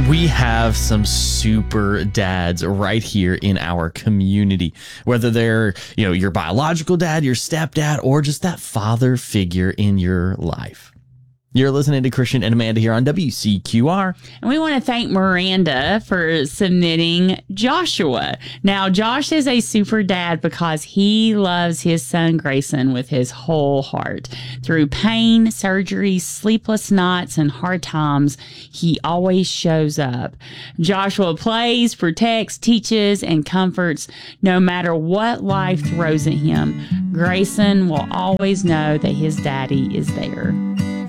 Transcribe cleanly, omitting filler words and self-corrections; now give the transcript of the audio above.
We have some super dads right here in our community, whether they're, your biological dad, your stepdad, or just that father figure in your life. You're listening to Christian and Amanda here on WCQR. And we want to thank Miranda for submitting Joshua. Now, Josh is a super dad because he loves his son Grayson with his whole heart. Through pain, surgeries, sleepless nights, and hard times, he always shows up. Joshua plays, protects, teaches, and comforts no matter what life throws at him. Grayson will always know that his daddy is there.